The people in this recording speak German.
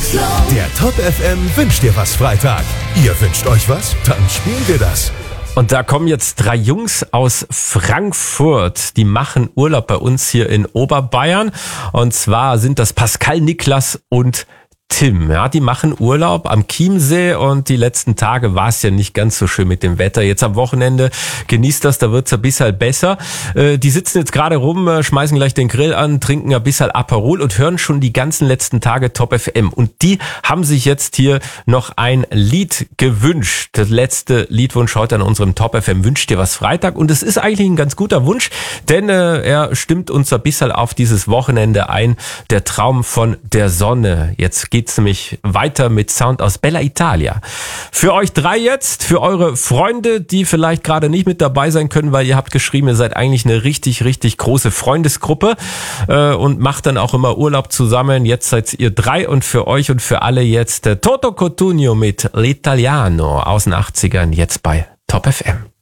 Der Top FM wünscht dir was Freitag. Ihr wünscht euch was? Dann spielen wir das. Und da kommen jetzt 3 Jungs aus Frankfurt, die machen Urlaub bei uns hier in Oberbayern. Und zwar sind das Pascal, Niklas und Tim. Ja, die machen Urlaub am Chiemsee und die letzten Tage war es ja nicht ganz so schön mit dem Wetter. Jetzt am Wochenende genießt das, da wird's ein bisschen besser. Die sitzen jetzt gerade rum, schmeißen gleich den Grill an, trinken ein bisschen Aperol und hören schon die ganzen letzten Tage Top FM. Und die haben sich jetzt hier noch ein Lied gewünscht. Das letzte Liedwunsch heute an unserem Top FM Wünscht dir was Freitag. Und es ist eigentlich ein ganz guter Wunsch, denn er stimmt uns ein bisschen auf dieses Wochenende ein. Der Traum von der Sonne. Jetzt geht's nämlich weiter mit Sound aus Bella Italia. Für euch 3 jetzt, für eure Freunde, die vielleicht gerade nicht mit dabei sein können, weil ihr habt geschrieben, ihr seid eigentlich eine richtig, richtig große Freundesgruppe und macht dann auch immer Urlaub zusammen. Jetzt seid ihr 3 und für euch und für alle jetzt Toto Cotugno mit L'Italiano aus den 80ern, jetzt bei Top FM.